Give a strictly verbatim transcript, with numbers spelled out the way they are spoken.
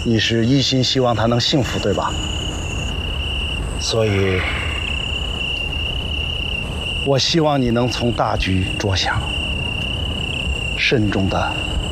你是一心希望他能幸福，对吧？所以，我希望你能从大局着想，慎重的